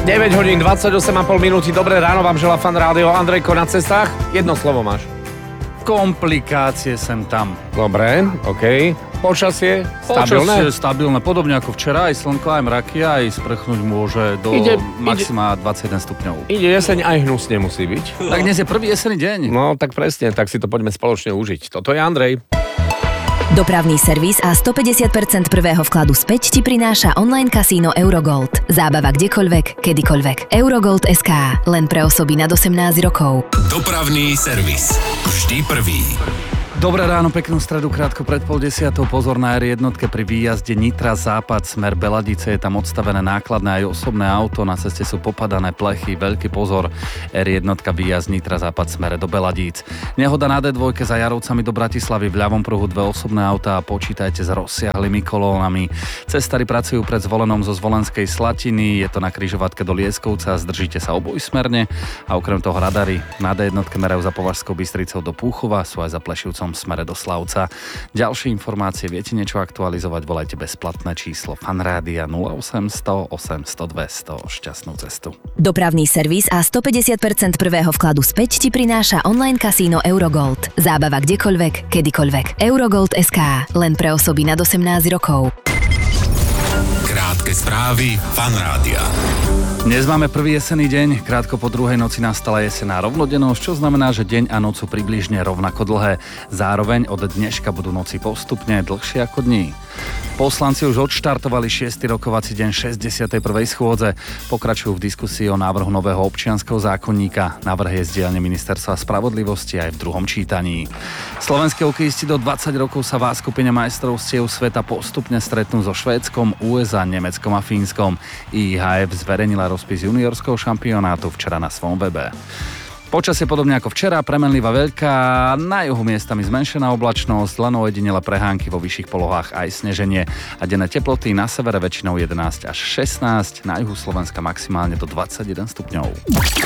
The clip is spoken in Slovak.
9 hodín 28,5 minúty. Dobré ráno vám želá Fan Rádio. Andrejko, na cestách? Jedno slovo máš. Komplikácie sem tam. Dobre, okej. Počasie? Stabilné? Počasie stabilné, podobne ako včera, aj slnko, aj mraky, aj sprchnúť môže do maxima 21 stupňov. Ide jeseň, aj hnusne musí byť. Tak dnes je prvý jesenný deň. No, tak presne, tak si to poďme spoločne užiť. Toto je Andrej. Dopravný servis a 150% prvého vkladu späť ti prináša online kasíno Eurogold. Zábava kdekoľvek, kedykoľvek. Eurogold.sk. Len pre osoby nad 18 rokov. Dopravný servis. Vždy prvý. Dobré ráno, peknú stredu, krátko pred 9:30. Pozor na R1 pri výjazde Nitra západ smer Beladice, je tam odstavené nákladné aj osobné auto, na ceste sú popadané plechy, veľký pozor. R1 výjazd Nitra západ smere do Beladíc. Nehoda na D2 za Jarovcami do Bratislavy, v ľavom pruhu 2 osobné autá a počítajte s rozsiahlými kolónami. Cestári pracujú pred Zvolenom zo Zvolenskej Slatiny, je to na križovatke do Lieskovca, zdržíte sa obojsmerne a okrem toho radary na D1 merajú za Považskou Bystricou do Púchova, sú aj za Plešivcom smere do Slavca. Ďalšie informácie, viete niečo aktualizovať, volajte bezplatné číslo Fanrádia 0800 800 200. Šťastnú cestu. Dopravný servis a 150% prvého vkladu späť ti prináša online kasíno Eurogold. Zábava kdekoľvek, kedykoľvek. Eurogold.sk. Len pre osoby nad 18 rokov. Krátke správy Fanrádia. Dnes máme prvý jesenný deň, krátko po druhej noci nastala jesenná rovnodennosť, čo znamená, že deň a noc sú približne rovnako dlhé. Zároveň od dneška budú noci postupne dlhšie ako dní. Poslanci už odštartovali 6. rokovací deň 61. schôdze. Pokračujú v diskusii o návrhu nového občianskeho zákonníka. Návrh je z dielne Ministerstva spravodlivosti aj v druhom čítaní. Slovenskí hokejisti do 20 rokov sa v skupine majstrovstiev sveta postupne stretnú so Švédskom, USA, Nemeckom a Fínskom. IHF zverejnila rozpis juniorského šampionátu včera na svojom webe. Počasie podobne ako včera, premenlivá veľká, na juhu miestami zmenšená oblačnosť, len ojedinele prehánky vo vyšších polohách aj sneženie a denné teploty na severe väčšinou 11 až 16, na juhu Slovenska maximálne do 21 stupňov.